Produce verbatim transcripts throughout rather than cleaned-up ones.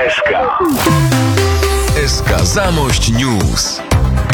S K. S K Zamość News.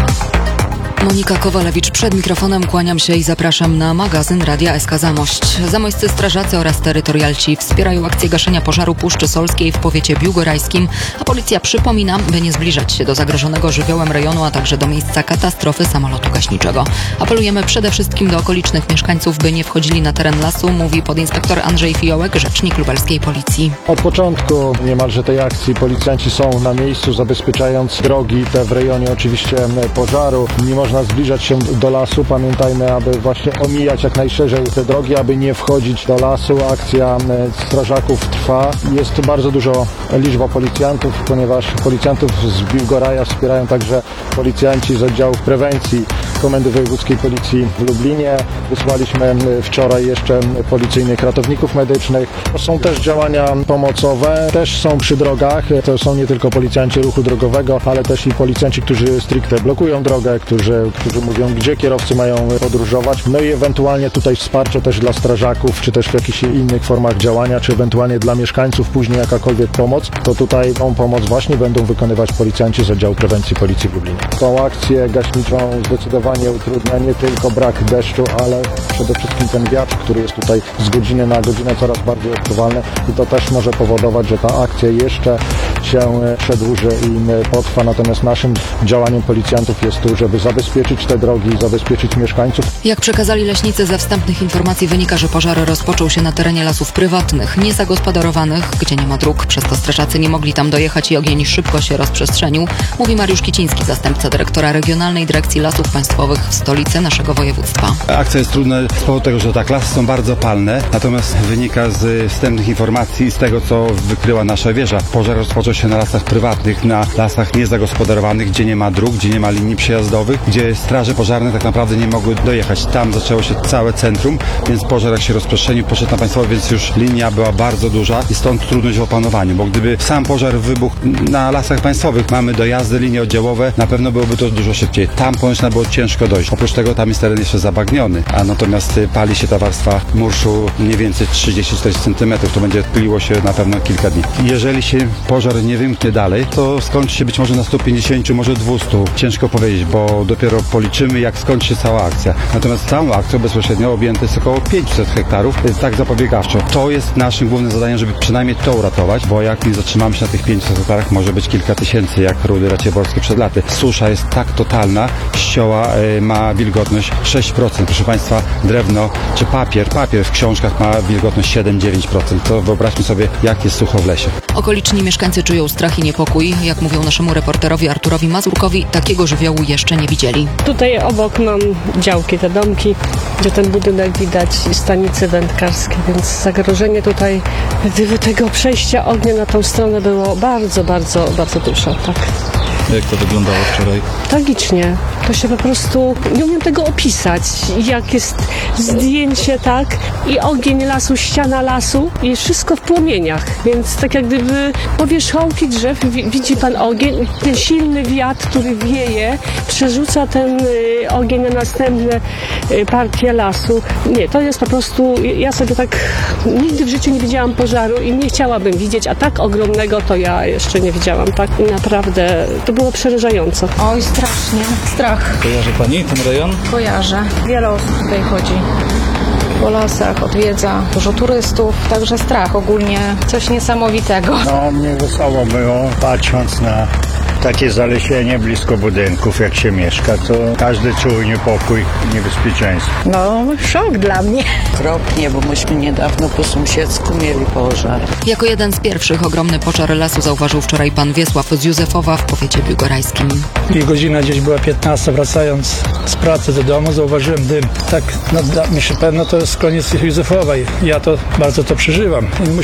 Monika Kowalewicz przed mikrofonem, kłaniam się i zapraszam na magazyn Radia S K Zamość. Zamojscy strażacy oraz terytorialci wspierają akcję gaszenia pożaru Puszczy Solskiej w powiecie biłgorajskim, a policja przypomina, by nie zbliżać się do zagrożonego żywiołem rejonu, a także do miejsca katastrofy samolotu gaśniczego. Apelujemy przede wszystkim do okolicznych mieszkańców, by nie wchodzili na teren lasu, mówi podinspektor Andrzej Fiołek, rzecznik lubelskiej policji. Od początku niemalże tej akcji policjanci są na miejscu, zabezpieczając drogi te w rejonie oczywiście pożaru. Nie można zbliżać się do lasu. Pamiętajmy, aby właśnie omijać jak najszerzej te drogi, aby nie wchodzić do lasu. Akcja strażaków trwa. Jest bardzo dużo liczba policjantów, ponieważ policjantów z Biłgoraja wspierają także policjanci z oddziału prewencji Komendy Wojewódzkiej Policji w Lublinie. Wysłaliśmy wczoraj jeszcze policyjnych ratowników medycznych. To są też działania pomocowe, też są przy drogach. To są nie tylko policjanci ruchu drogowego, ale też i policjanci, którzy stricte blokują drogę, którzy, którzy mówią, gdzie kierowcy mają podróżować. No i ewentualnie tutaj wsparcie też dla strażaków, czy też w jakichś innych formach działania, czy ewentualnie dla mieszkańców później jakakolwiek pomoc, to tutaj tą pomoc właśnie będą wykonywać policjanci z oddziału prewencji Policji w Lublinie. Tą akcję gaśniczą zdecydowanie utrudnia nie tylko brak deszczu, ale przede wszystkim ten wiatr, który jest tutaj z godziny na godzinę coraz bardziej odczuwalny i to też może powodować, że ta akcja jeszcze się przedłuży i potrwa. Natomiast naszym działaniem policjantów jest tu, żeby zabezpieczyć te drogi, zabezpieczyć mieszkańców. Jak przekazali leśnicy, ze wstępnych informacji wynika, że pożar rozpoczął się na terenie lasów prywatnych, niezagospodarowanych, gdzie nie ma dróg. Przez to strażacy nie mogli tam dojechać i ogień szybko się rozprzestrzenił, mówi Mariusz Kiciński, zastępca dyrektora Regionalnej Dyrekcji Lasów Państwowych w stolicy naszego województwa. Akcja jest trudna z powodu tego, że tak, lasy są bardzo palne, natomiast wynika z wstępnych informacji i z tego, co wykryła nasza wieża. Pożar rozpoczął się na lasach prywatnych, na lasach niezagospodarowanych, gdzie nie ma dróg, gdzie nie ma linii przejazdowych, gdzie straże pożarne tak naprawdę nie mogły dojechać. Tam zaczęło się całe centrum, więc pożar jak się rozprzestrzenił, poszedł na państwowe, więc już linia była bardzo duża i stąd trudność w opanowaniu, bo gdyby sam pożar wybuchł na lasach państwowych, mamy dojazdy, linie oddziałowe, na pewno byłoby to dużo szybciej. Tam ponoć było ciężko dojść. Oprócz tego tam jest teren jeszcze zabagniony, a natomiast pali się ta warstwa murszu mniej więcej trzydzieści czterdzieści centymetrów, to będzie tliło się na pewno kilka dni. Jeżeli się pożar nie wymknie dalej, to skończy się być może na stu pięćdziesięciu, może dwustu. Ciężko powiedzieć, bo dopiero policzymy, jak skończy się cała akcja. Natomiast całą akcją bezpośrednio objęte jest około pięćset hektarów, tak zapobiegawczo. To jest naszym głównym zadaniem, żeby przynajmniej to uratować, bo jak nie zatrzymamy się na tych pięciuset hektarach, może być kilka tysięcy, jak rudy racieborskie przed laty. Susza jest tak totalna, ścioła y, ma wilgotność sześć procent. Proszę Państwa, drewno czy papier, papier w książkach ma wilgotność siedem do dziewięciu procent. To wyobraźmy sobie, jak jest sucho w lesie. Okoliczni mieszkańcy czują strach i niepokój. Jak mówią naszemu reporterowi Arturowi Mazurkowi, takiego żywiołu jeszcze nie widzieli. Tutaj obok mam działki, te domki, gdzie ten budynek widać, stanice wędkarskie, więc zagrożenie tutaj tego przejścia ognia na tą stronę było bardzo, bardzo, bardzo duże. Tak. Jak to wyglądało wczoraj? Tragicznie. To się po prostu, nie umiem tego opisać. Jak jest zdjęcie, tak, i ogień lasu, ściana lasu i wszystko w płomieniach. Więc tak jak gdyby po wierzchołki drzew widzi pan ogień, ten silny wiatr, który wieje, przerzuca ten y, ogień na następne y, partie lasu. Nie, to jest po prostu, ja sobie tak nigdy w życiu nie widziałam pożaru i nie chciałabym widzieć, a tak ogromnego to ja jeszcze nie widziałam. Tak naprawdę to było przerażające. Oj, strasznie. Strach. Kojarzy Pani ten rejon? Kojarzę. Wiele osób tutaj chodzi po lasach, odwiedza dużo turystów, także strach ogólnie, coś niesamowitego. No, mnie wesoło było, patrząc na takie zalesienie blisko budynków, jak się mieszka, to każdy czuł niepokój i niebezpieczeństwo. No, szok dla mnie. Okropnie, bo myśmy niedawno po sąsiedzku mieli pożar. Jako jeden z pierwszych ogromny pożar lasu zauważył wczoraj pan Wiesław z Józefowa w powiecie biłgorajskim. I godzina gdzieś była piętnasta, wracając z pracy do domu, zauważyłem dym. Tak, no, myślę, pewno to jest koniec Józefowa i ja to bardzo to przeżywam. I